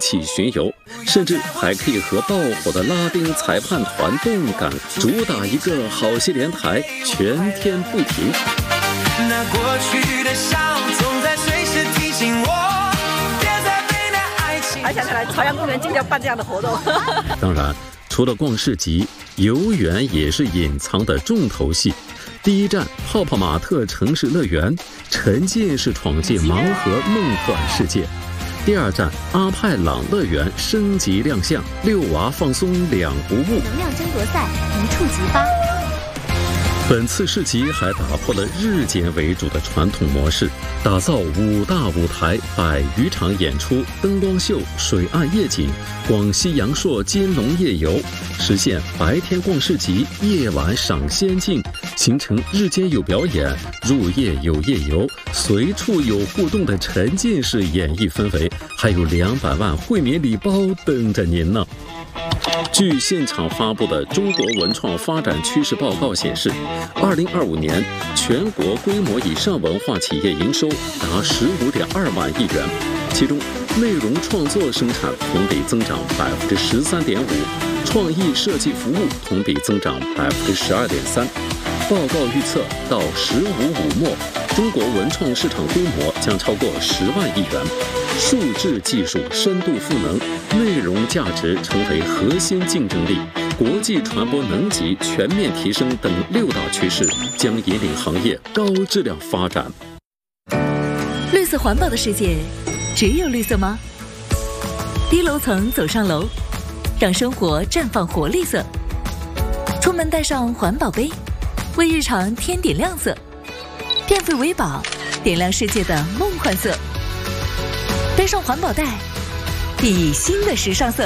起巡游，甚至还可以和爆火的拉丁裁判团动感，主打一个好戏连台，全天不停。 那过去的笑总在随时提醒我，别再被那爱情。 还想来朝阳公园经常办这样的活动。 当然，除了逛市集，游园也是隐藏的重头戏。第一站泡泡玛特城市乐园，沉浸式闯进盲盒梦幻世界。第二站阿派朗乐园升级亮相，遛娃放松两不误。 能量争夺赛一触即发。 本次市集还打破了日间为主的传统模式，打造5大舞台、100余场演出、灯光秀、水岸夜景、广西阳朔金龙夜游，实现白天逛市集，夜晚赏仙境，形成日间有表演、入夜有夜游、随处有互动的沉浸式演绎氛围，还有200万会员礼包等着您呢。据现场发布的中国文创发展趋势报告显示，2025年全国规模以上文化企业营收达15.2万亿元，其中内容创作生产同比增长13.5%，创意设计服务同比增长12.3%。报告预测到15/5末，中国文创市场规模将超过10万亿元，数字技术深度赋能，内容价值成为核心竞争力，国际传播能级全面提升等6大趋势将引领行业高质量发展。 绿色环保的世界，只有绿色吗？低楼层走上楼，让生活绽放活力色。出门带上环保杯，为日常添点亮色。变废为宝，点亮世界的梦幻色。带上环保袋，熠熠新的时尚色。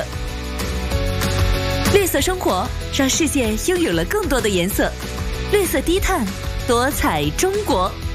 绿色生活，让世界拥有了更多的颜色。绿色低碳，多彩中国。